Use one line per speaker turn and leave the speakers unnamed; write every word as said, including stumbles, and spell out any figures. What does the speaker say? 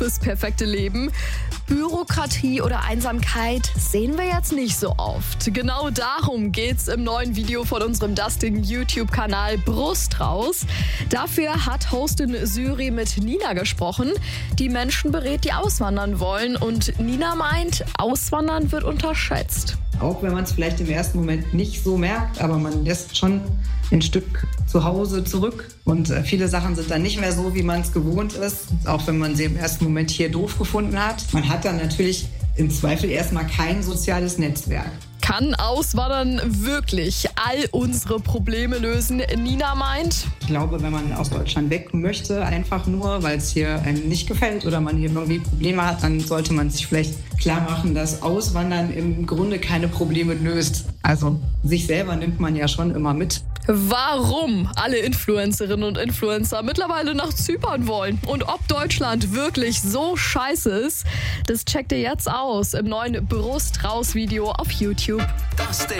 das perfekte Leben. Bürokratie oder Einsamkeit sehen wir jetzt nicht so oft. Genau darum geht's im neuen Video von unserem Dustin YouTube-Kanal Brust raus. Dafür hat Hostin Syri mit Nina gesprochen. Die Menschen berät, die auswandern wollen. Und Nina meint, Auswandern wird unterschätzt.
Auch wenn man es vielleicht im ersten Moment nicht so merkt, aber man lässt schon ein Stück zu Hause zurück. Und äh, viele Sachen sind dann nicht mehr so, wie man es gewohnt ist, auch wenn man sie im ersten Moment hier doof gefunden hat. Man hat dann natürlich im Zweifel erstmal kein soziales Netzwerk.
Kann Auswandern wirklich all unsere Probleme lösen? Nina meint,
ich glaube, wenn man aus Deutschland weg möchte, einfach nur, weil es hier einem nicht gefällt oder man hier irgendwie Probleme hat, dann sollte man sich vielleicht klar machen, dass Auswandern im Grunde keine Probleme löst. Also sich selber nimmt man ja schon immer mit.
Warum alle Influencerinnen und Influencer mittlerweile nach Zypern wollen und ob Deutschland wirklich so scheiße ist, das checkt ihr jetzt aus im neuen Brust raus Video auf YouTube.
Dustin.